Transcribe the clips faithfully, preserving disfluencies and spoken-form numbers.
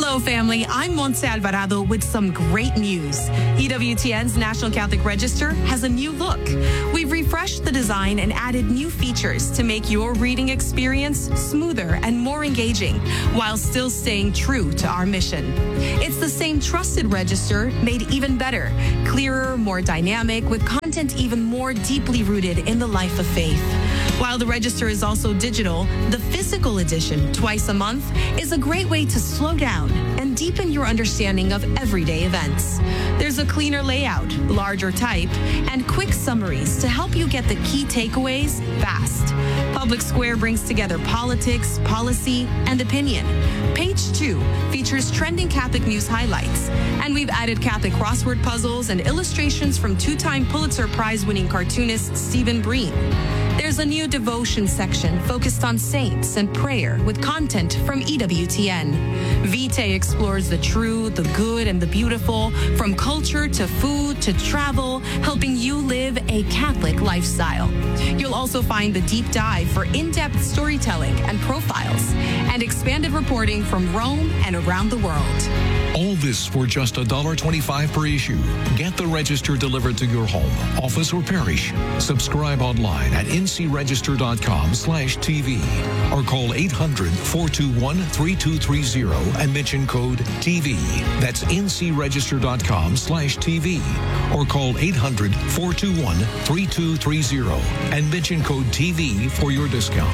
Hello, family. I'm Montse Alvarado with some great news. E W T N's National Catholic Register has a new look. We've refreshed the design and added new features to make your reading experience smoother and more engaging while still staying true to our mission. It's the same trusted register made even better, clearer, more dynamic, with content even more deeply rooted in the life of faith. While the register is also digital, the physical edition, twice a month, is a great way to slow down and deepen your understanding of everyday events. There's a cleaner layout, larger type, and quick summaries to help you get the key takeaways fast. Public Square brings together politics, policy, and opinion. Page two features trending Catholic news highlights, and we've added Catholic crossword puzzles and illustrations from two-time Pulitzer Prize-winning cartoonist Stephen Breen. There's a new devotion section focused on saints and prayer with content from E W T N. Vitae explores the true, the good, and the beautiful, from culture to food to travel, helping you live a Catholic lifestyle. You'll also find the deep dive for in-depth storytelling and profiles, and expanded reporting from Rome and around the world. All this for just one dollar twenty-five per issue. Get the register delivered to your home, office, or parish. Subscribe online at n c register dot com slash t v or call eight hundred, four two one, three two three zero and mention code T V. That's n c register dot com slash T V or call eight hundred, four two one, three two three zero and mention code T V for your discount.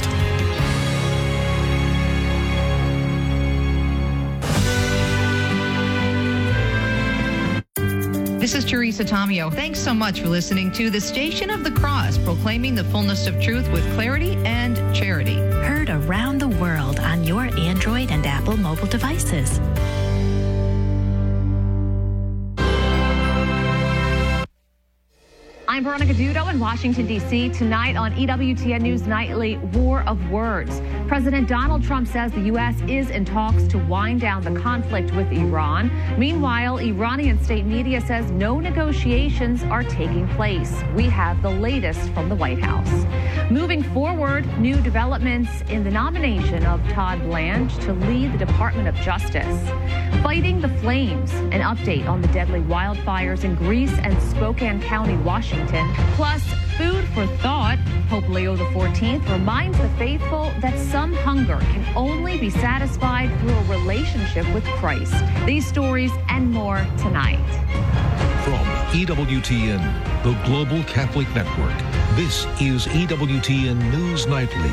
This is Teresa Tomeo. Thanks so much for listening to the Station of the Cross, proclaiming the fullness of truth with clarity and charity. Heard around the world on your Android and Apple mobile devices. I'm Veronica Dudo in Washington, D C Tonight on E W T N News Nightly, War of Words. President Donald Trump says the U S is in talks to wind down the conflict with Iran. Meanwhile, Iranian state media says no negotiations are taking place. We have the latest from the White House. Moving forward, new developments in the nomination of Todd Blanche to lead the Department of Justice. Fighting the flames, an update on the deadly wildfires in Greece and Spokane County, Washington. Plus, food for thought. Pope Leo the fourteenth reminds the faithful that some hunger can only be satisfied through a relationship with Christ. These stories and more tonight. From E W T N, the Global Catholic Network, this is E W T N News Nightly.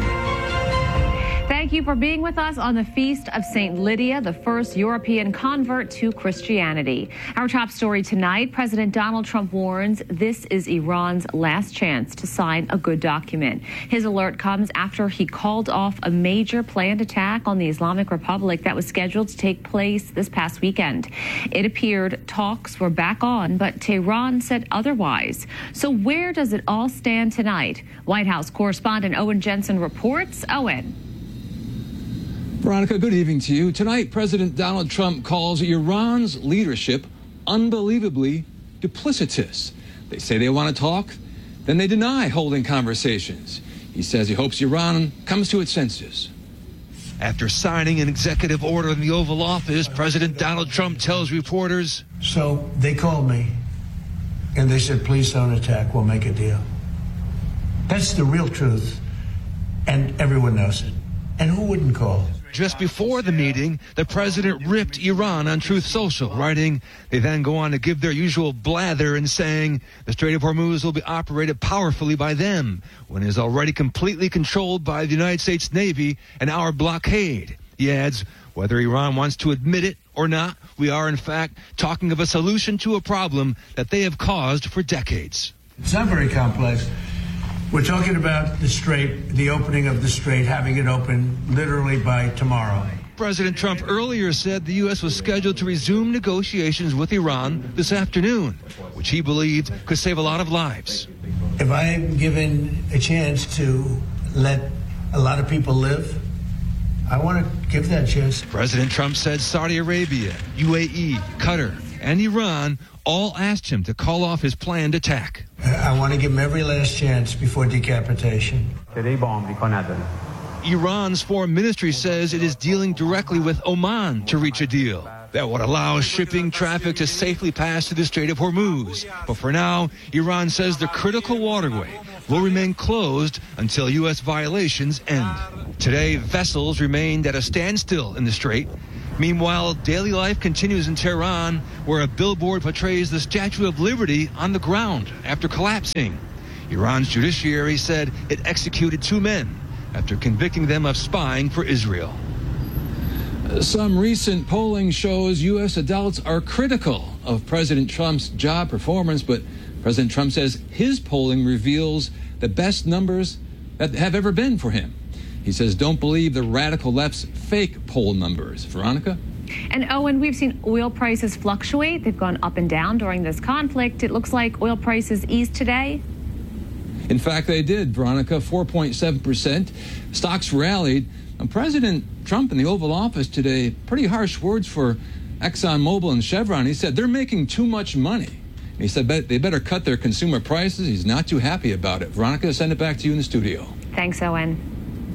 Thank you for being with us on the Feast of Saint Lydia, the first European convert to Christianity. Our top story tonight, President Donald Trump warns this is Iran's last chance to sign a good document. His alert comes after he called off a major planned attack on the Islamic Republic that was scheduled to take place this past weekend. It appeared talks were back on, but Tehran said otherwise. So where does it all stand tonight? White House correspondent Owen Jensen reports. Owen. Veronica, good evening to you. Tonight, President Donald Trump calls Iran's leadership unbelievably duplicitous. They say they want to talk, then they deny holding conversations. He says he hopes Iran comes to its senses. After signing an executive order in the Oval Office, President Donald Trump tells reporters, So they called me and they said, please don't attack, we'll make a deal. That's the real truth, and everyone knows it. And who wouldn't call? Just before the meeting, the president ripped Iran on Truth Social, writing, they then go on to give their usual blather and saying the Strait of Hormuz will be operated powerfully by them when it is already completely controlled by the United States Navy and our blockade. He adds, whether Iran wants to admit it or not, we are in fact talking of a solution to a problem that they have caused for decades. It's not very complex. We're talking about the Strait, the opening of the Strait, having it open literally by tomorrow. President Trump earlier said the U S was scheduled to resume negotiations with Iran this afternoon, which he believed could save a lot of lives. If I'm given a chance to let a lot of people live, I want to give that chance. President Trump said Saudi Arabia, U A E, Qatar, and Iran all asked him to call off his planned attack. I want to give him every last chance before decapitation. Iran's foreign ministry says it is dealing directly with Oman to reach a deal that would allow shipping traffic to safely pass through the Strait of Hormuz. But for now, Iran says the critical waterway will remain closed until U S violations end. Today, vessels remained at a standstill in the strait. Meanwhile, daily life continues in Tehran, where a billboard portrays the Statue of Liberty on the ground after collapsing. Iran's judiciary said it executed two men after convicting them of spying for Israel. Some recent polling shows U S adults are critical of President Trump's job performance, but President Trump says his polling reveals the best numbers that have ever been for him. He says don't believe the radical left's fake poll numbers. Veronica? And Owen, we've seen oil prices fluctuate. They've gone up and down during this conflict. It looks like oil prices eased today. In fact, they did, Veronica, four point seven percent. Stocks rallied. And President Trump in the Oval Office today, pretty harsh words for ExxonMobil and Chevron. He said they're making too much money. He said they better cut their consumer prices. He's not too happy about it. Veronica, send it back to you in the studio. Thanks, Owen.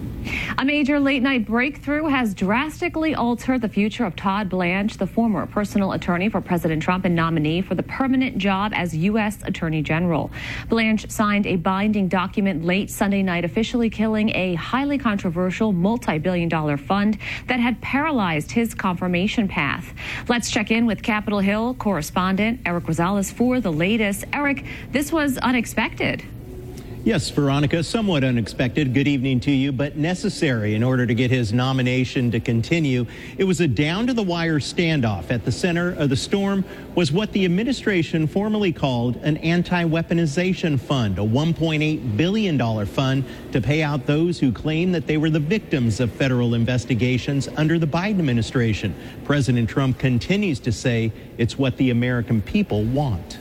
A major late-night breakthrough has drastically altered the future of Todd Blanche, the former personal attorney for President Trump and nominee for the permanent job as U S Attorney General. Blanche signed a binding document late Sunday night, officially killing a highly controversial multi-billion dollar fund that had paralyzed his confirmation path. Let's check in with Capitol Hill correspondent Eric Rosales for the latest. Eric, this was unexpected. Yes, Veronica, somewhat unexpected. Good evening to you, but necessary in order to get his nomination to continue. It was a down-to-the-wire standoff. At the center of the storm was what the administration formally called an anti-weaponization fund, a one point eight billion dollars fund to pay out those who claim that they were the victims of federal investigations under the Biden administration. President Trump continues to say it's what the American people want.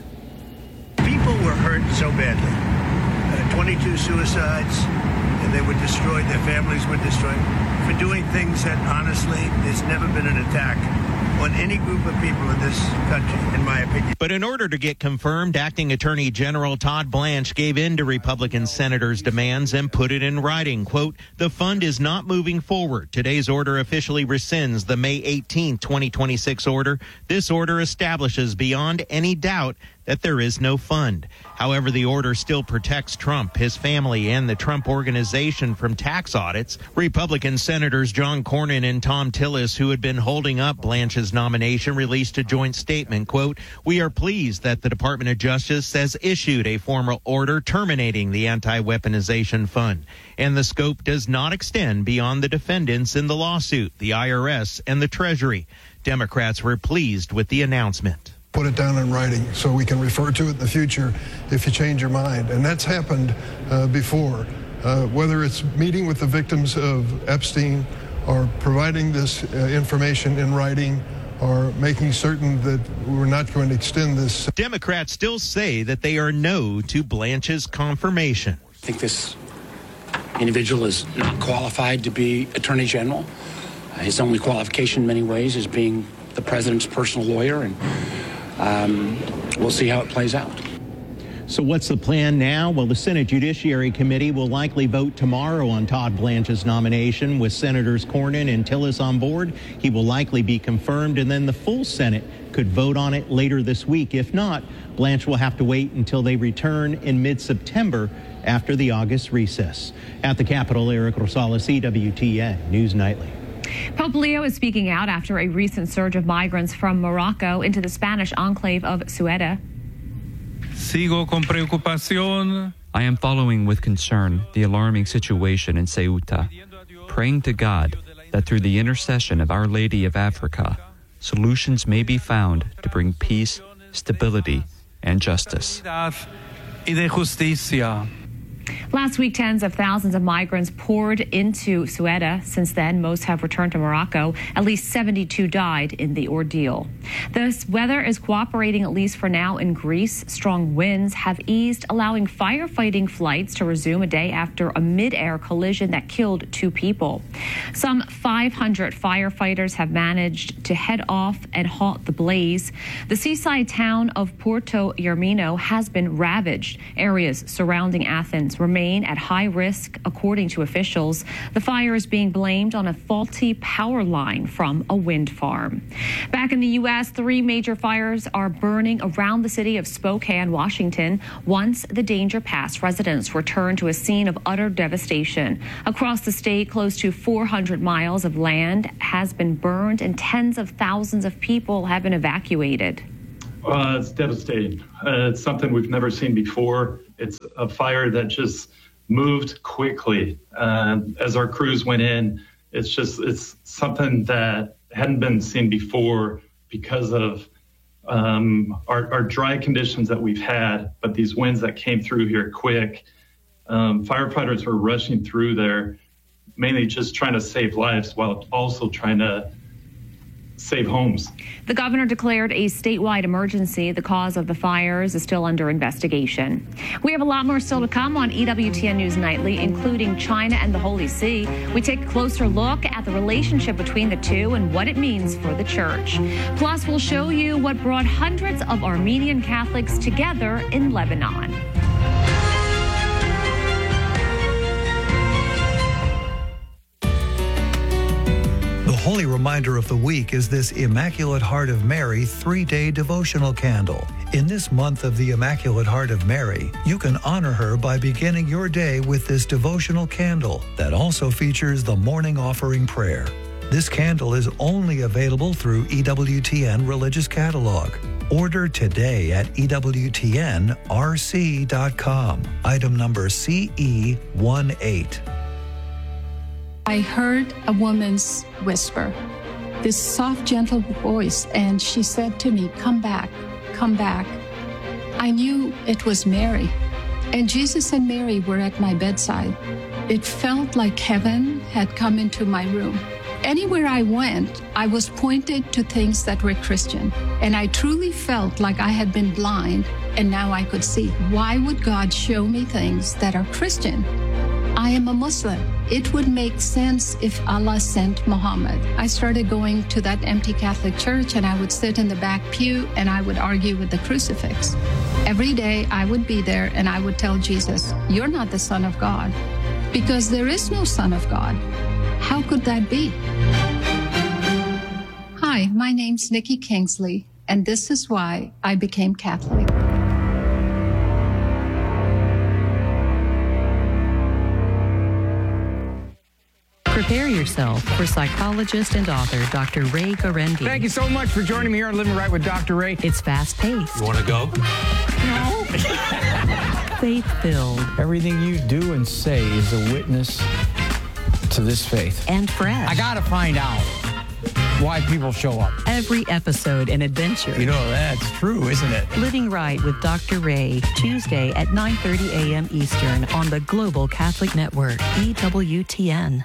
People were hurt so badly. twenty-two suicides, and they were destroyed. Their families were destroyed for doing things that, honestly, there's never been an attack on any group of people in this country, in my opinion. But in order to get confirmed, Acting Attorney General Todd Blanche gave in to Republican senators' demands and put it in writing. Quote, the fund is not moving forward. Today's order officially rescinds the May eighteenth, twenty twenty-six order. This order establishes beyond any doubt that there is no fund. However, the order still protects Trump, his family, and the Trump Organization from tax audits. Republican Senators John Cornyn and Thom Tillis, who had been holding up Blanche's nomination, released a joint statement. Quote, we are pleased that the Department of Justice has issued a formal order terminating the anti-weaponization fund, and the scope does not extend beyond the defendants in the lawsuit, the I R S and the Treasury. Democrats were pleased with the announcement. Put it down in writing so we can refer to it in the future if you change your mind. And that's happened uh, before, uh, whether it's meeting with the victims of Epstein or providing this uh, information in writing or making certain that we're not going to extend this. Democrats still say that they are no to Blanche's confirmation. I think this individual is not qualified to be Attorney General. Uh, his only qualification in many ways is being the president's personal lawyer, and Um, we'll see how it plays out. So what's the plan now? Well, the Senate Judiciary Committee will likely vote tomorrow on Todd Blanche's nomination. With Senators Cornyn and Tillis on board, he will likely be confirmed, and then the full Senate could vote on it later this week. If not, Blanche will have to wait until they return in mid-September after the August recess. At the Capitol, Eric Rosales, E W T N News Nightly. Pope Leo is speaking out after a recent surge of migrants from Morocco into the Spanish enclave of Ceuta. Sigo con preocupación. I am following with concern the alarming situation in Ceuta, praying to God that through the intercession of Our Lady of Africa, solutions may be found to bring peace, stability, and justice. Y de justicia. Last week, tens of thousands of migrants poured into Ceuta. Since then, most have returned to Morocco. At least seventy-two died in the ordeal. The weather is cooperating, at least for now, in Greece. Strong winds have eased, allowing firefighting flights to resume a day after a mid-air collision that killed two people. Some five hundred firefighters have managed to head off and halt the blaze. The seaside town of Porto Germino has been ravaged. Areas surrounding Athens remain remain at high risk, according to officials. The fire is being blamed on a faulty power line from a wind farm. Back in the U S, three major fires are burning around the city of Spokane, Washington. Once the danger passed, residents returned to a scene of utter devastation. Across the state, close to four hundred miles of land has been burned and tens of thousands of people have been evacuated. Uh, it's devastating. Uh, it's something we've never seen before. It's a fire that just moved quickly. Uh, as our crews went in, it's just, it's something that hadn't been seen before because of um, our, our dry conditions that we've had, but these winds that came through here quick. Um, firefighters were rushing through there, mainly just trying to save lives while also trying to save homes. The governor declared a statewide emergency. The cause of the fires is still under investigation. We have a lot more still to come on E W T N News Nightly, including China and the Holy See. We take a closer look at the relationship between the two and what it means for the church. Plus, we'll show you what brought hundreds of Armenian Catholics together in Lebanon. The holy reminder of the week is this Immaculate Heart of Mary three-day devotional candle. In this month of the Immaculate Heart of Mary, you can honor her by beginning your day with this devotional candle that also features the morning offering prayer. This candle is only available through E W T N Religious Catalog. Order today at E W T N R C dot com. Item number C E eighteen. I heard a woman's whisper, this soft, gentle voice, and she said to me, "Come back, come back." I knew it was Mary, and Jesus and Mary were at my bedside. It felt like heaven had come into my room. Anywhere I went, I was pointed to things that were Christian, and I truly felt like I had been blind, and now I could see. Why would God show me things that are Christian? I am a Muslim. It would make sense if Allah sent Muhammad. I started going to that empty Catholic church, and I would sit in the back pew and I would argue with the crucifix. Every day I would be there and I would tell Jesus, "You're not the Son of God," because there is no Son of God. How could that be? Hi, my name's Nikki Kingsley, and this is why I became Catholic. Prepare yourself for psychologist and author Doctor Ray Guarendi. Thank you so much for joining me here on Living Right with Doctor Ray. It's fast-paced. You want to go? No. Faith-filled. Everything you do and say is a witness to this faith. And fresh. I got to find out why people show up. Every episode an adventure. You know, that's true, isn't it? Living Right with Doctor Ray, Tuesday at nine thirty a.m. Eastern on the Global Catholic Network, E W T N.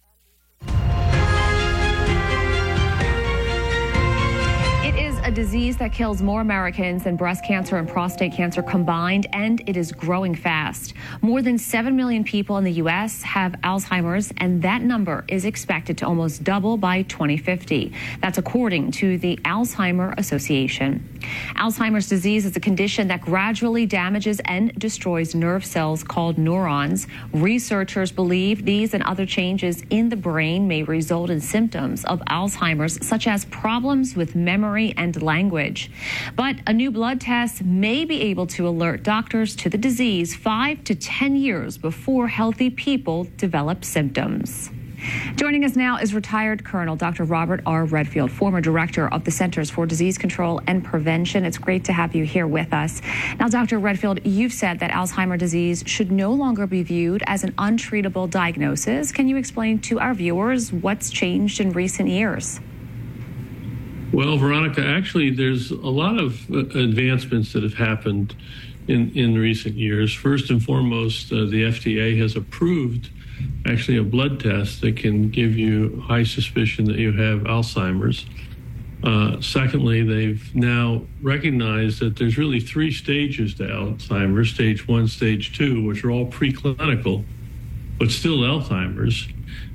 A disease that kills more Americans than breast cancer and prostate cancer combined, and it is growing fast. More than seven million people in the U S have Alzheimer's, and that number is expected to almost double by twenty fifty. That's according to the Alzheimer Association. Alzheimer's disease is a condition that gradually damages and destroys nerve cells called neurons. Researchers believe these and other changes in the brain may result in symptoms of Alzheimer's, such as problems with memory and language. But a new blood test may be able to alert doctors to the disease five to ten years before healthy people develop symptoms. Joining us now is retired Colonel Doctor Robert R. Redfield, former director of the Centers for Disease Control and Prevention. It's great to have you here with us. Now, Doctor Redfield, you've said that Alzheimer's disease should no longer be viewed as an untreatable diagnosis. Can you explain to our viewers what's changed in recent years? Well, Veronica, actually, there's a lot of uh, advancements that have happened in, in recent years. First and foremost, uh, the F D A has approved actually a blood test that can give you high suspicion that you have Alzheimer's. Uh, secondly, they've now recognized that there's really three stages to Alzheimer's, stage one, stage two, which are all preclinical, but still Alzheimer's.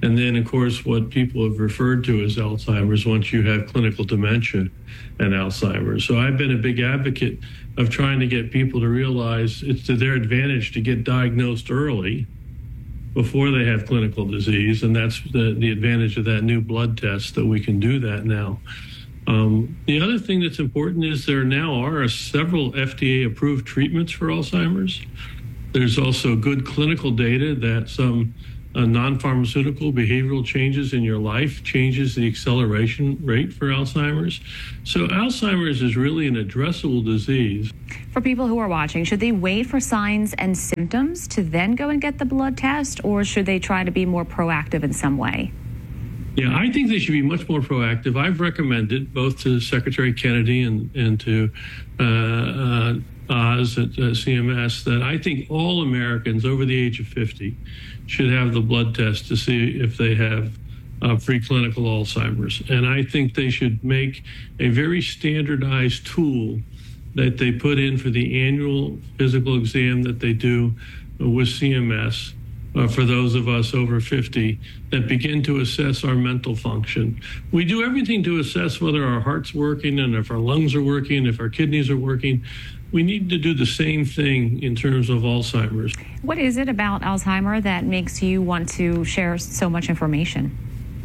And then, of course, what people have referred to as Alzheimer's once you have clinical dementia and Alzheimer's. So I've been a big advocate of trying to get people to realize it's to their advantage to get diagnosed early before they have clinical disease. And that's the, the advantage of that new blood test, that we can do that now. Um, the other thing that's important is there now are several F D A-approved treatments for Alzheimer's. There's also good clinical data that some uh, non-pharmaceutical behavioral changes in your life changes the acceleration rate for Alzheimer's. So Alzheimer's is really an addressable disease. For people who are watching, should they wait for signs and symptoms to then go and get the blood test, or should they try to be more proactive in some way? Yeah, I think they should be much more proactive. I've recommended both to Secretary Kennedy and, and to uh, uh, Oz at uh, C M S that I think all Americans over the age of fifty should have the blood test to see if they have uh, preclinical Alzheimer's. And I think they should make a very standardized tool that they put in for the annual physical exam that they do with C M S uh, for those of us over fifty that begin to assess our mental function. We do everything to assess whether our heart's working and if our lungs are working, if our kidneys are working. We need to do the same thing in terms of Alzheimer's. What is it about Alzheimer that makes you want to share so much information?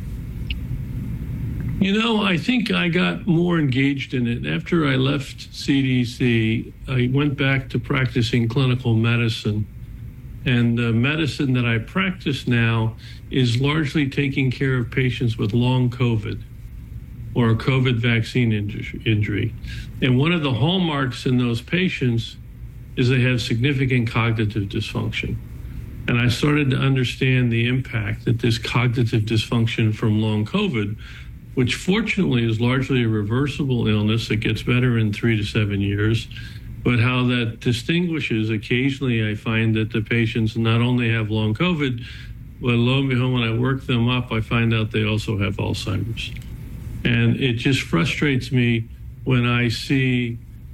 You know, I think I got more engaged in it. After I left C D C, I went back to practicing clinical medicine. And the medicine that I practice now is largely taking care of patients with long COVID or a COVID vaccine injury. And one of the hallmarks in those patients is they have significant cognitive dysfunction. And I started to understand the impact that this cognitive dysfunction from long COVID, which fortunately is largely a reversible illness that gets better in three to seven years, but how that distinguishes. Occasionally I find that the patients not only have long COVID, but lo and behold, when I work them up, I find out they also have Alzheimer's. And it just frustrates me when I see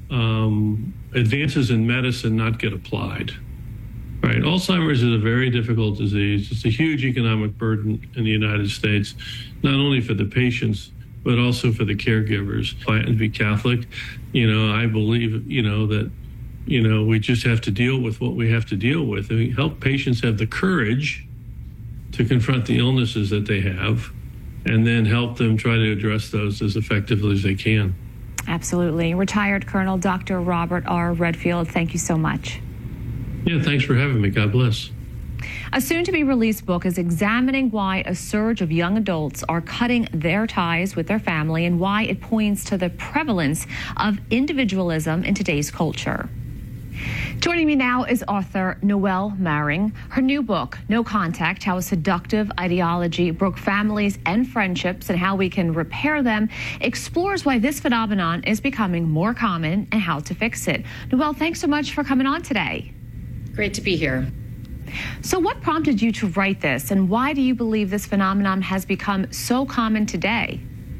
um, advances in medicine not get applied. Right? Alzheimer's is a very difficult disease. It's a huge economic burden in the United States, not only for the patients, but also for the caregivers. I be Catholic, you know, I believe, you know, that, you know, we just have to deal with what we have to deal with and help patients have the courage to confront the illnesses that they have, and then help them try to address those as effectively as they can. Absolutely. Retired Colonel Doctor Robert R. Redfield, thank you so much. Yeah, thanks for having me. God bless. A soon-to-be-released book is examining why a surge of young adults are cutting their ties with their family and why it points to the prevalence of individualism in today's culture. Joining me now is author Noelle Maring. Her new book, No Contact, How a Seductive Ideology Broke Families and Friendships and How We Can Repair Them, explores why this phenomenon is becoming more common and how to fix it. Noelle, thanks so much for coming on today. Great to be here. So what prompted you to write this, and why do you believe this phenomenon has become so common today?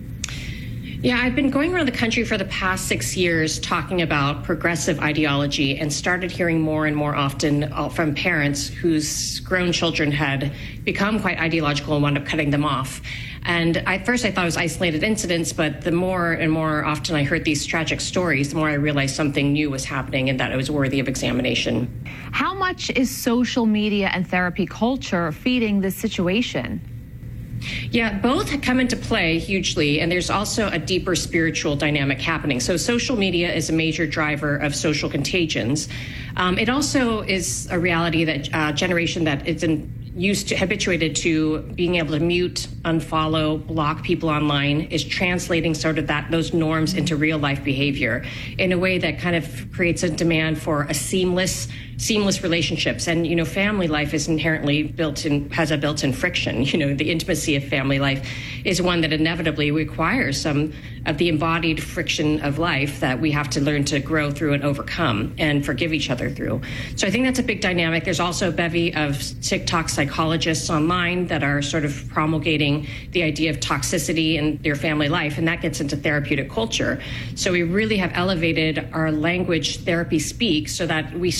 Yeah, I've been going around the country for the past six years talking about progressive ideology and started hearing more and more often from parents whose grown children had become quite ideological and wound up cutting them off. And at first I thought it was isolated incidents, but the more and more often I heard these tragic stories, the more I realized something new was happening and that it was worthy of examination. How much is social media and therapy culture feeding this situation? Yeah, both come into play hugely, and there's also a deeper spiritual dynamic happening. So social media is a major driver of social contagions. Um, it also is a reality that a uh, generation that is in, used to, habituated to being able to mute, unfollow, block people online is translating sort of that those norms into real life behavior in a way that kind of creates a demand for a seamless seamless relationships. And, you know, family life is inherently built in, has a built-in friction. You know, the intimacy of family life is one that inevitably requires some of the embodied friction of life that we have to learn to grow through and overcome and forgive each other through. So I think that's a big dynamic. There's also a bevy of TikTok psychologists online that are sort of promulgating the idea of toxicity in their family life, and that gets into therapeutic culture. So we really have elevated our language therapy speak so that we start to realize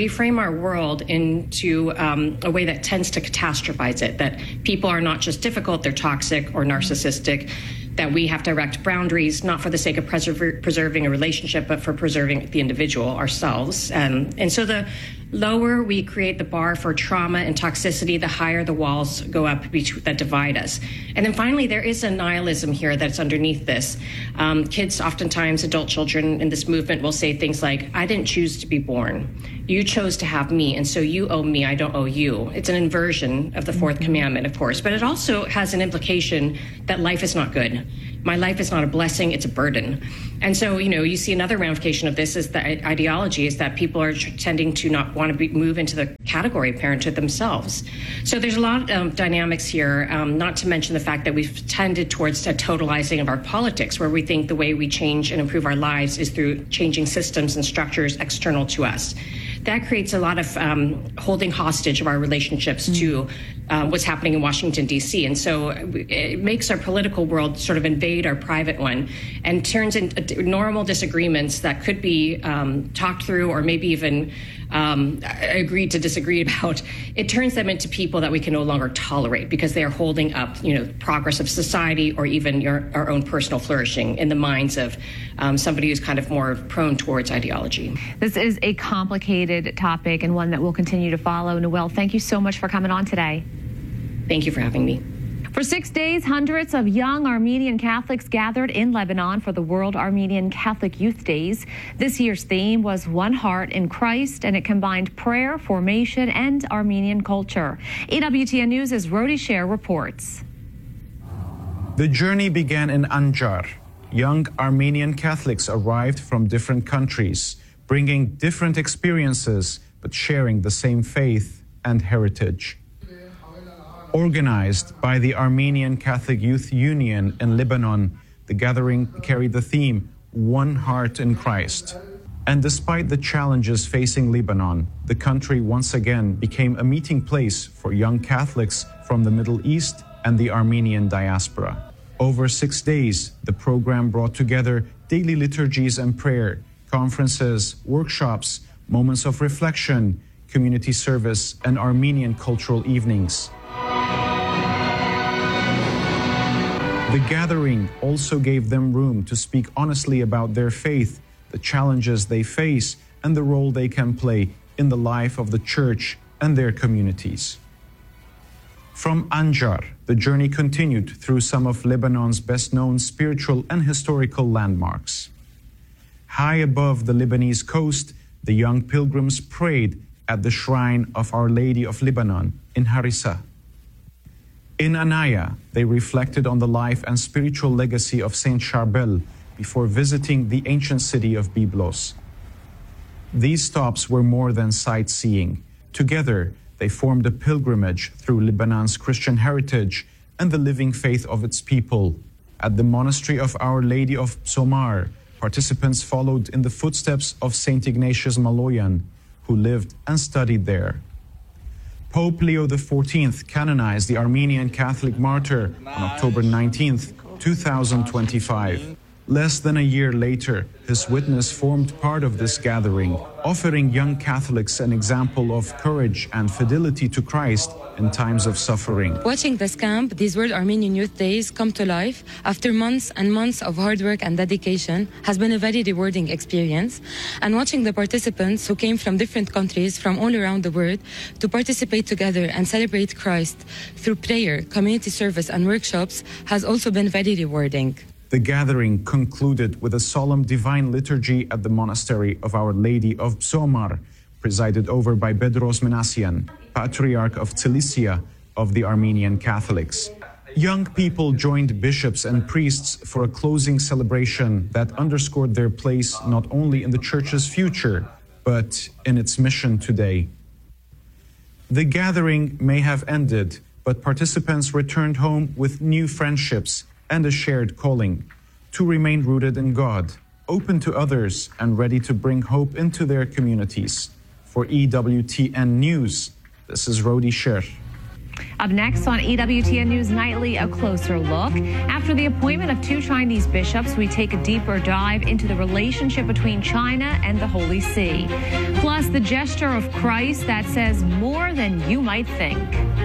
reframe our world into um, a way that tends to catastrophize it, that people are not just difficult, they're toxic or narcissistic, that we have to erect boundaries, not for the sake of preserv- preserving a relationship, but for preserving the individual, ourselves. Um, and so the lower we create the bar for trauma and toxicity, the higher the walls go up bet- that divide us. And then finally, there is a nihilism here that's underneath this. Um, kids, oftentimes adult children in this movement will say things like, I didn't choose to be born. You chose to have me, and so you owe me, I don't owe you. It's an inversion of the fourth commandment, of course, but it also has an implication that life is not good. My life is not a blessing, it's a burden. And so, you know, you see another ramification of this is that ideology is that people are tending to not want to be, move into the category of parenthood themselves. So there's a lot of um, dynamics here, um, not to mention the fact that we've tended towards a totalizing of our politics, where we think the way we change and improve our lives is through changing systems and structures external to us. That creates a lot of um, holding hostage of our relationships mm. to uh, what's happening in Washington, D C. And so it makes our political world sort of invade our private one and turns into normal disagreements that could be um, talked through or maybe even um, agreed to disagree about. It turns them into people that we can no longer tolerate because they are holding up, you know, progress of society or even your, our own personal flourishing in the minds of um, somebody who's kind of more prone towards ideology. This is a complicated topic and one that we'll continue to follow. Noelle, thank you so much for coming on today. Thank you for having me. For six days, hundreds of young Armenian Catholics gathered in Lebanon for the World Armenian Catholic Youth Days. This year's theme was One Heart in Christ, and it combined prayer, formation, and Armenian culture. E W T N News' Rodi Sher reports. The journey began in Anjar. Young Armenian Catholics arrived from different countries, bringing different experiences, but sharing the same faith and heritage. Organized by the Armenian Catholic Youth Union in Lebanon, the gathering carried the theme, One Heart in Christ. And despite the challenges facing Lebanon, the country once again became a meeting place for young Catholics from the Middle East and the Armenian diaspora. Over six days, the program brought together daily liturgies and prayer, conferences, workshops, moments of reflection, community service, and Armenian cultural evenings. The gathering also gave them room to speak honestly about their faith, the challenges they face, and the role they can play in the life of the church and their communities. From Anjar, the journey continued through some of Lebanon's best-known spiritual and historical landmarks. High above the Lebanese coast, the young pilgrims prayed at the shrine of Our Lady of Lebanon in Harissa. In Anaya, they reflected on the life and spiritual legacy of Saint Charbel before visiting the ancient city of Byblos. These stops were more than sightseeing. Together, they formed a pilgrimage through Lebanon's Christian heritage and the living faith of its people. At the monastery of Our Lady of Psomar, participants followed in the footsteps of Saint Ignatius Maloyan, who lived and studied there. Pope Leo the fourteenth canonized the Armenian Catholic martyr on October nineteenth, two thousand twenty-five. Less than a year later, his witness formed part of this gathering, offering young Catholics an example of courage and fidelity to Christ in times of suffering. Watching this camp, these World Armenian Youth Days come to life after months and months of hard work and dedication has been a very rewarding experience. And watching the participants who came from different countries from all around the world to participate together and celebrate Christ through prayer, community service, and workshops has also been very rewarding. The gathering concluded with a solemn divine liturgy at the monastery of Our Lady of Psomar, presided over by Bedros Menassian, Patriarch of Cilicia of the Armenian Catholics. Young people joined bishops and priests for a closing celebration that underscored their place not only in the Church's future, but in its mission today. The gathering may have ended, but participants returned home with new friendships and a shared calling to remain rooted in God, open to others, and ready to bring hope into their communities. For E W T N News, this is Rodi Sher. Up next on E W T N News Nightly, a closer look. After the appointment of two Chinese bishops, we take a deeper dive into the relationship between China and the Holy See. Plus, the gesture of Christ that says more than you might think.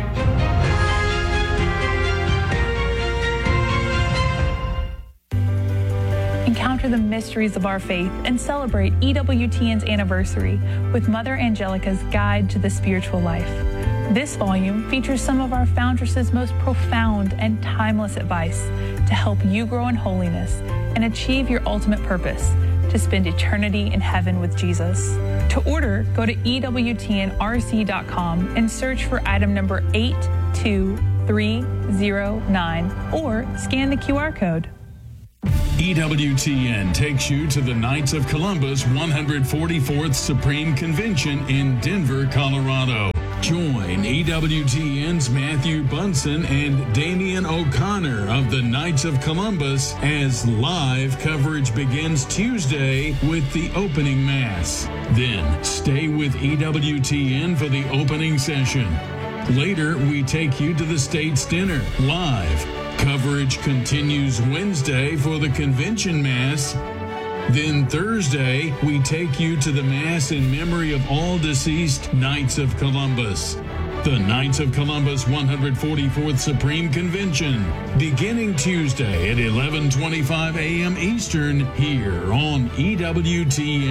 Encounter the mysteries of our faith and celebrate E W T N's anniversary with Mother Angelica's Guide to the Spiritual Life. This volume features some of our foundress's most profound and timeless advice to help you grow in holiness and achieve your ultimate purpose, to spend eternity in heaven with Jesus. To order, go to E W T N R C dot com and search for item number eight two three zero nine or scan the Q R code. E W T N takes you to the Knights of Columbus one hundred forty-fourth Supreme Convention in Denver, Colorado. Join E W T N's Matthew Bunson and Damian O'Connor of the Knights of Columbus as live coverage begins Tuesday with the opening Mass. Then stay with E W T N for the opening session. Later, we take you to the States Dinner live. Coverage continues Wednesday for the Convention Mass. Then Thursday, we take you to the Mass in memory of all deceased Knights of Columbus. The Knights of Columbus one hundred forty-fourth Supreme Convention, beginning Tuesday at eleven twenty-five a.m. Eastern, here on E W T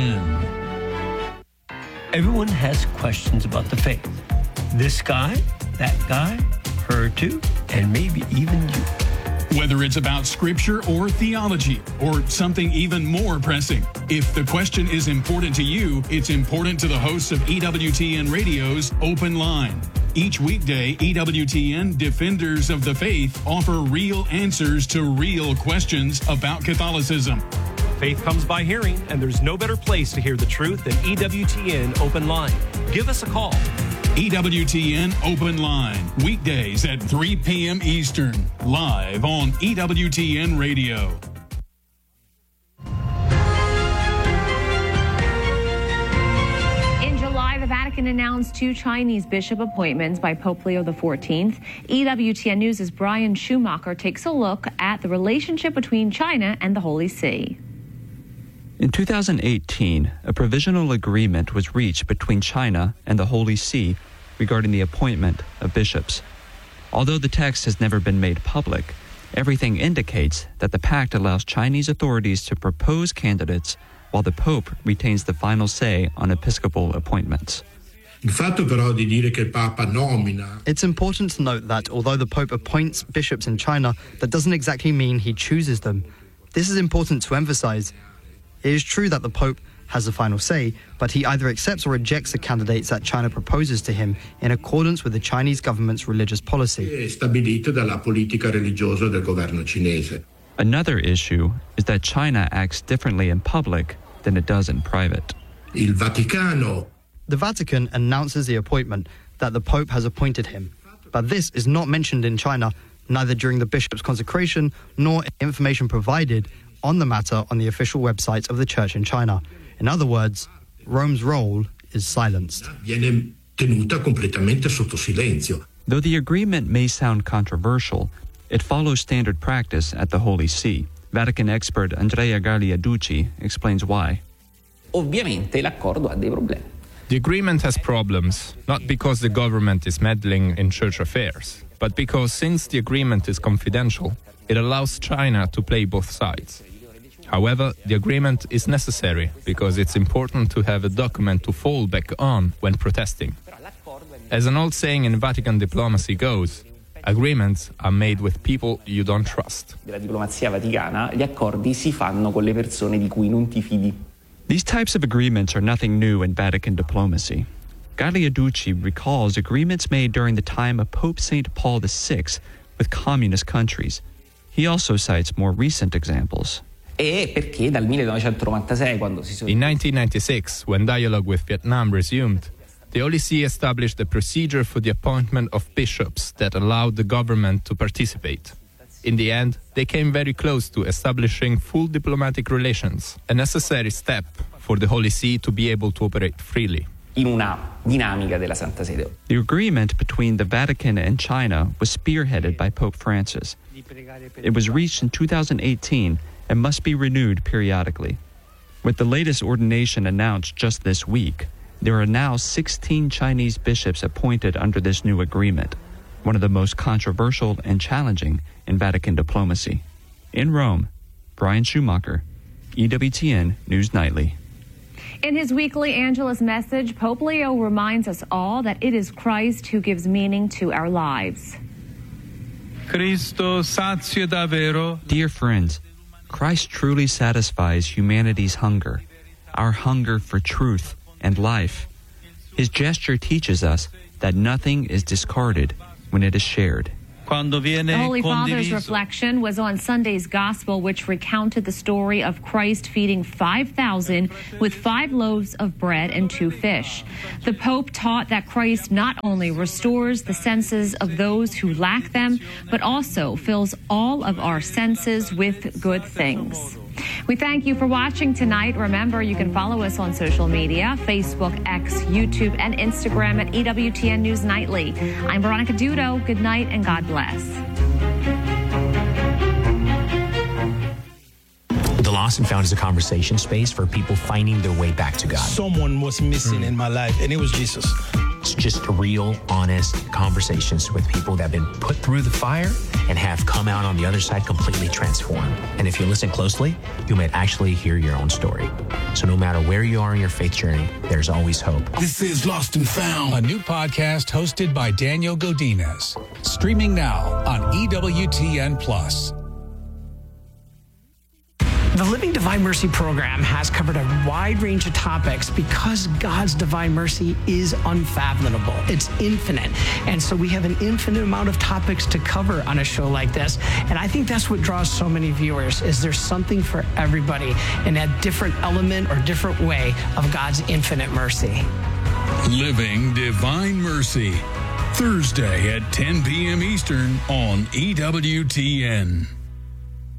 N. Everyone has questions about the faith. This guy, that guy, her too, and maybe even you. Whether it's about scripture or theology or something even more pressing, if the question is important to you, it's important to the hosts of E W T N Radio's Open Line. Each weekday, E W T N Defenders of the Faith offer real answers to real questions about Catholicism. Faith comes by hearing, and there's no better place to hear the truth than E W T N Open Line. Give us a call. E W T N Open Line, weekdays at three p.m. Eastern, live on E W T N Radio. In July, the Vatican announced two Chinese bishop appointments by Pope Leo the fourteenth. E W T N News' Brian Schumacher takes a look at the relationship between China and the Holy See. In two thousand eighteen, a provisional agreement was reached between China and the Holy See regarding the appointment of bishops. Although the text has never been made public, everything indicates that the pact allows Chinese authorities to propose candidates while the Pope retains the final say on episcopal appointments. It's important to note that although the Pope appoints bishops in China, that doesn't exactly mean he chooses them. This is important to emphasize. It is true that the Pope has the final say, but he either accepts or rejects the candidates that China proposes to him in accordance with the Chinese government's religious policy. Another issue is that China acts differently in public than it does in private. Il Vaticano. The Vatican announces the appointment that the Pope has appointed him, but this is not mentioned in China, neither during the bishop's consecration nor information provided on the matter on the official websites of the Church in China. In other words, Rome's role is silenced. Though the agreement may sound controversial, it follows standard practice at the Holy See. Vatican expert Andrea Gagliarducci explains why. Ovviamente l'accordo ha dei problemi. The agreement has problems, not because the government is meddling in church affairs, but because since the agreement is confidential, it allows China to play both sides. However, the agreement is necessary because it's important to have a document to fall back on when protesting. As an old saying in Vatican diplomacy goes, agreements are made with people you don't trust. Della diplomazia vaticana, gli accordi si fanno con le persone di cui non ti fidi. These types of agreements are nothing new in Vatican diplomacy. Gagliarducci recalls agreements made during the time of Pope Saint Paul the Sixth with communist countries. He also cites more recent examples. E perché dal millenovecentonovantasei, quando si sono... In nineteen ninety-six, when dialogue with Vietnam resumed, the Holy See established a procedure for the appointment of bishops that allowed the government to participate. In the end, they came very close to establishing full diplomatic relations, a necessary step for the Holy See to be able to operate freely. in una dinamica della Santa Sede. The agreement between the Vatican and China was spearheaded by Pope Francis. It was reached in two thousand eighteen and must be renewed periodically. With the latest ordination announced just this week, there are now sixteen Chinese bishops appointed under this new agreement, one of the most controversial and challenging in Vatican diplomacy. In Rome, Brian Schumacher, E W T N News Nightly. In his weekly Angelus message, Pope Leo reminds us all that it is Christ who gives meaning to our lives. Cristo sacia davvero. Dear friends, Christ truly satisfies humanity's hunger, our hunger for truth and life. His gesture teaches us that nothing is discarded when it is shared. The Holy Father's reflection was on Sunday's Gospel, which recounted the story of Christ feeding five thousand with five loaves of bread and two fish. The Pope taught that Christ not only restores the senses of those who lack them, but also fills all of our senses with good things. We thank you for watching tonight. Remember, you can follow us on social media, Facebook, X, YouTube, and Instagram at E W T N News Nightly. I'm Veronica Dudo. Good night and God bless. The Lost and Found is a conversation space for people finding their way back to God. Someone was missing mm. in my life, and it was Jesus. It's just real, honest conversations with people that have been put through the fire and have come out on the other side completely transformed. And if you listen closely, you might actually hear your own story. So no matter where you are in your faith journey, there's always hope. This is Lost and Found, a new podcast hosted by Daniel Godinez. Streaming now on E W T N Plus. The Living Divine Mercy program has covered a wide range of topics because God's divine mercy is unfathomable. It's infinite. And so we have an infinite amount of topics to cover on a show like this. And I think that's what draws so many viewers, is there's something for everybody in that different element or different way of God's infinite mercy. Living Divine Mercy, Thursday at ten p.m. Eastern on E W T N.